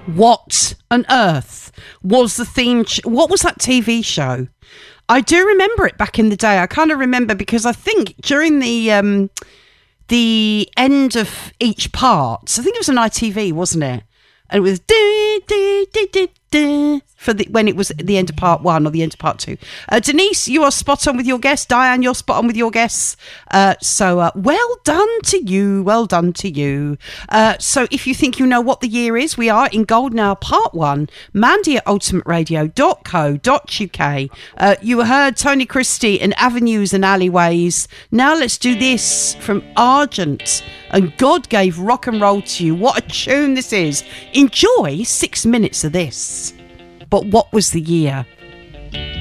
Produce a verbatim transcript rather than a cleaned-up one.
What on earth was the theme? Sh- what was that T V show? I do remember it back in the day. I kind of remember because I think during the um, the end of each part, I think it was on I T V, wasn't it? And it was do, do, do, do, do, for the when it was the end of part one or the end of part two. Uh, Denise, you are spot on with your guess. Diane, you're spot on with your guess. Uh, so uh, well done to you. Well done to you. Uh, so if you think you know what the year is, we are in Golden Hour Part One. Mandy at ultimate radio dot co dot uk. Uh, you heard Tony Christie and Avenues and Alleyways. Now let's do this from Argent. And God gave rock and roll to you. What a tune this is. Enjoy six minutes of this. But what was the year?